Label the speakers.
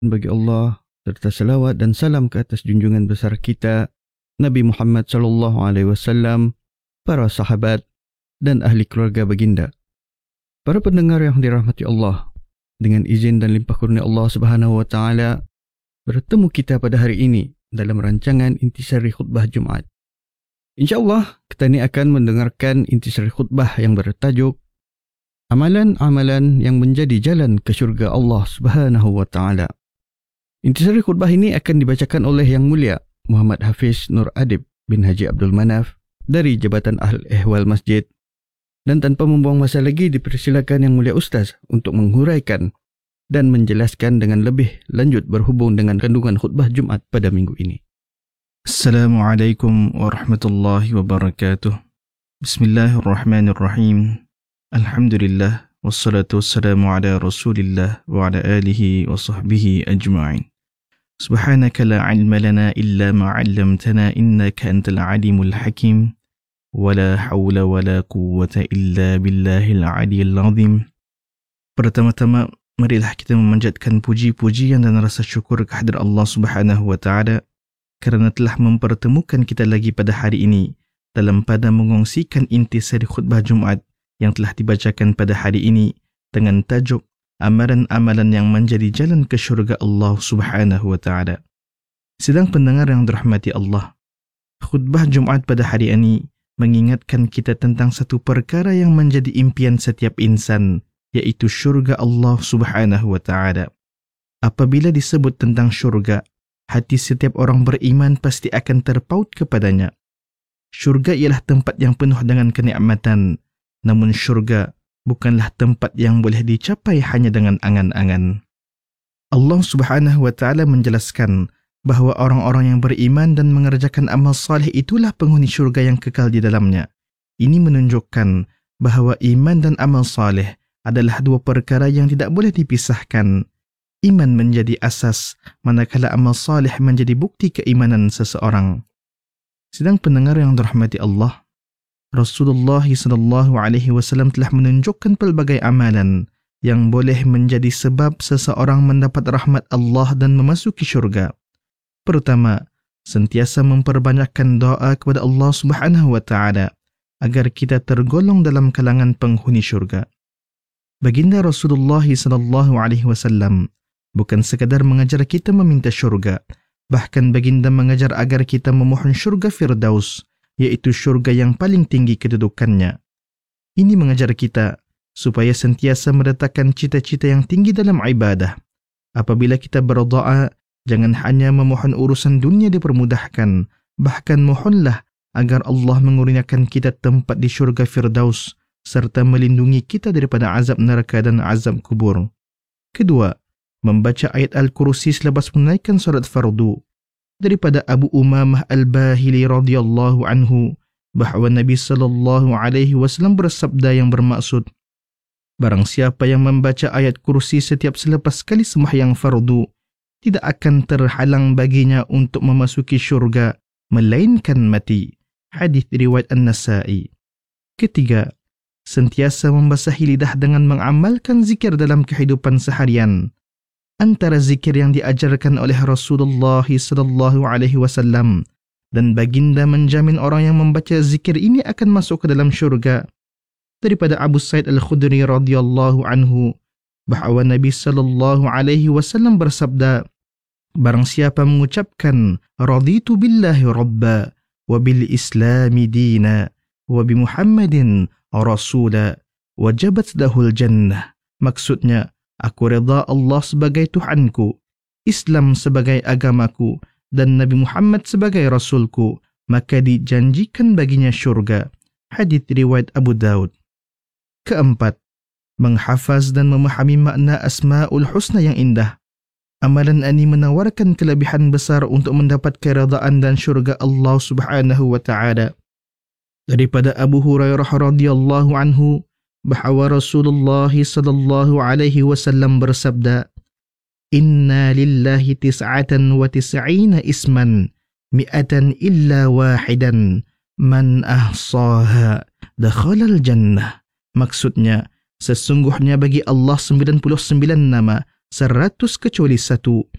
Speaker 1: bagi Allah serta salawat dan salam ke atas junjungan besar kita Nabi Muhammad sallallahu alaihi wasallam, para sahabat dan ahli keluarga baginda. Para pendengar yang dirahmati Allah, dengan izin dan limpah kurnia Allah Subhanahu wa taala, bertemu kita pada hari ini dalam rancangan Intisari Khutbah Jumaat. Insya-Allah kita ini akan mendengarkan intisari khutbah yang bertajuk Amalan-amalan yang menjadi jalan ke syurga Allah Subhanahu wa taala. Intisari khutbah ini akan dibacakan oleh Yang Mulia Muhammad Hafiz Nur Adib bin Haji Abdul Manaf dari Jabatan Ahl Ehwal Masjid. Dan tanpa membuang masa lagi, dipersilakan Yang Mulia Ustaz untuk menghuraikan dan menjelaskan dengan lebih lanjut berhubung dengan kandungan khutbah Jumaat pada minggu ini.
Speaker 2: Assalamualaikum warahmatullahi wabarakatuh. Bismillahirrahmanirrahim. Alhamdulillah wassalatu wassalamu ala Rasulillah wa ala alihi wa sahbihi ajma'in. Subhanaka la ilma lana illa ma 'allamtana innaka antal alimul hakim. Wala hawla wala quwwata illa billahil aliyyil azim. Pertama-tama, marilah kita memanjatkan puji-pujian dan rasa syukur kehadirat Allah Subhanahu wa taala kerana telah mempertemukan kita lagi pada hari ini dalam pada mengongsikan intisari khutbah Jumaat yang telah dibacakan pada hari ini dengan tajuk Amalan-amalan yang menjadi jalan ke syurga Allah Subhanahu wa taala. Sedang pendengar yang dirahmati Allah, khutbah Jumaat pada hari ini mengingatkan kita tentang satu perkara yang menjadi impian setiap insan, iaitu syurga Allah Subhanahu wa taala. Apabila disebut tentang syurga, hati setiap orang beriman pasti akan terpaut kepadanya. Syurga ialah tempat yang penuh dengan kenikmatan, namun syurga bukanlah tempat yang boleh dicapai hanya dengan angan-angan. Allah Subhanahu wa taala menjelaskan bahawa orang-orang yang beriman dan mengerjakan amal salih itulah penghuni syurga yang kekal di dalamnya. Ini menunjukkan bahawa iman dan amal salih adalah dua perkara yang tidak boleh dipisahkan. Iman menjadi asas, manakala amal salih menjadi bukti keimanan seseorang. Sedang pendengar yang dirahmati Allah, Rasulullah SAW telah menunjukkan pelbagai amalan yang boleh menjadi sebab seseorang mendapat rahmat Allah dan memasuki syurga. Pertama, sentiasa memperbanyakkan doa kepada Allah Subhanahu wa taala agar kita tergolong dalam kalangan penghuni syurga. Baginda Rasulullah SAW bukan sekadar mengajar kita meminta syurga, bahkan baginda mengajar agar kita memohon syurga Firdaus, iaitu syurga yang paling tinggi kedudukannya. Ini mengajar kita supaya sentiasa meletakkan cita-cita yang tinggi dalam ibadah. Apabila kita berdoa, jangan hanya memohon urusan dunia dipermudahkan, bahkan mohonlah agar Allah mengurniakan kita tempat di syurga Firdaus serta melindungi kita daripada azab neraka dan azab kubur. Kedua, membaca ayat Al-Kursi selepas menunaikan solat fardu. Daripada Abu Umamah Al-Bahili radhiyallahu anhu bahawa Nabi sallallahu alaihi wasallam bersabda yang bermaksud, barang siapa yang membaca ayat kursi setiap selepas kali sembahyang fardu, tidak akan terhalang baginya untuk memasuki syurga melainkan mati. Hadis riwayat An-Nasa'i. Ketiga, sentiasa membasahi lidah dengan mengamalkan zikir dalam kehidupan seharian. Antara zikir yang diajarkan oleh Rasulullah sallallahu alaihi wasallam dan baginda menjamin orang yang membaca zikir ini akan masuk ke dalam syurga. Daripada Abu Sa'id Al-Khudri radhiyallahu anhu bahawa Nabi sallallahu alaihi wasallam bersabda, barang siapa mengucapkan raditu billahi rabba wa bil islami dina wa bi Muhammadin rasula wajabat lahul jannah. Maksudnya, aku redha Allah sebagai Tuhanku, Islam sebagai agamaku, dan Nabi Muhammad sebagai Rasulku, maka dijanjikan baginya syurga. Hadits riwayat Abu Daud. Keempat, menghafaz dan memahami makna Asma'ul Husna yang indah. Amalan ini menawarkan kelebihan besar untuk mendapat keredaan dan syurga Allah Subhanahu wa taala. Daripada Abu Hurairah radhiyallahu anhu bahawa Rasulullah sallallahu alaihi wasallam bersabda, inna lillahi tis'atan wa tis'ina isman mi'atan illa wahidan man ahsaha dakhalal jannah. Maksudnya, sesungguhnya bagi Allah 99 nama, 100 kecuali satu,